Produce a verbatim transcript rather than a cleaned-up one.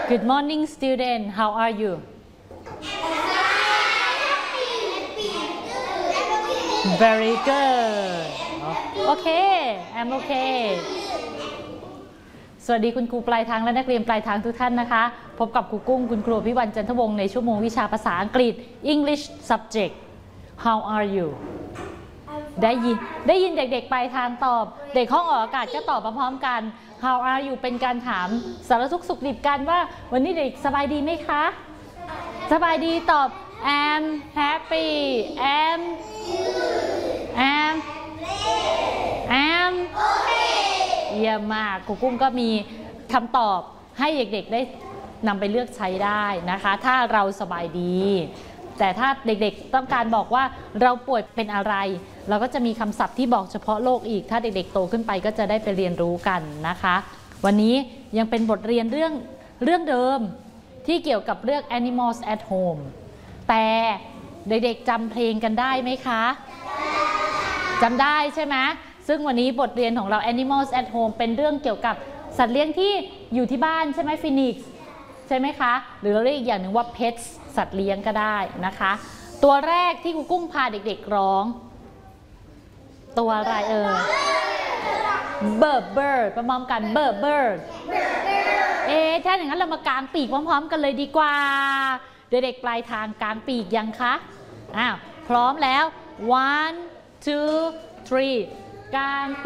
Good morning student how are you Very good Okay I'm okay สวัสดีคุณครูปลายทางและนักเรียนปลายทางทุกท่านนะคะพบกับครูกุ้งคุณครูพิวันจันทวงศ์ในชั่วโมงวิชาภาษาอังกฤษ English subject How are you ได้ยินได้ยินเด็กๆปลายทางตอบเด็กห้องออกอากาศก็ตอบพร้อมๆกัน How are you เป็นการถามสารทุกข์สุขดิบกันว่าวันนี้เด็กสบายดีไหมคะสบายดีตอบ I'm happy I'm I'm I'm เยี่ยมมากครูกุ้งก็มีคำตอบให้เด็กๆได้นำไปเลือกใช้ได้นะคะถ้าเราสบายดีแต่ถ้าเด็กๆต้องการบอกว่าเราป่วยเป็นอะไรเราก็จะมีคำศัพท์ที่บอกเฉพาะโรคอีกถ้าเด็กๆโตขึ้นไปก็จะได้ไปเรียนรู้กันนะคะวันนี้ยังเป็นบทเรียนเรื่องเรื่องเดิมที่เกี่ยวกับเรื่อง Animals at Home แต่เด็กๆจำเพลงกันได้ไหมคะจำได้ใช่ไหมซึ่งวันนี้บทเรียนของเรา Animals at Home เป็นเรื่องเกี่ยวกับสัตว์เลี้ยงที่อยู่ที่บ้านใช่ไหม Phoenix ใช่ไหมคะหรือเราเรียกอีกอย่างหนึ่งว่า Pets สัตว์เลี้ยงก็ได้นะคะตัวแรกที่ครูกุ้งพาเด็กๆร้องตัวอะไรเอ่ย Bird Bird พร้อมๆกัน Bird Bird เอ๊ะถ้าอย่างนั้นเรามากางปีกพร้อมๆกันเลยดีกว่าเด็กๆปลายทางกางปีกยังคะอ้าวพร้อมแล้ว one two three กางปีก